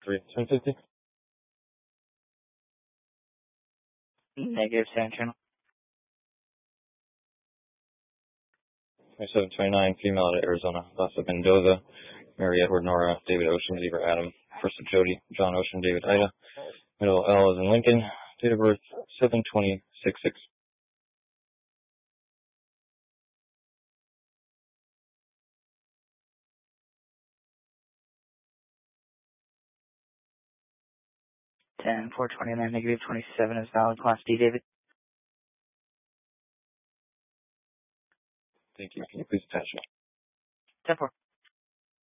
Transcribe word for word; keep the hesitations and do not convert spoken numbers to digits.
three, seven fifty. Negative, San Channel. twenty-seven twenty-nine, female out of Arizona. Last of Mendoza, Mary Edward Nora, David Ocean, Zebra Adam. First of Jody, John Ocean, David Ida. Middle L is in Lincoln. Date of birth, seven twenty sixty-six. ten four twenty-nine, negative twenty-seven is valid. Class D, David. Thank you. Can you please attach it? ten four.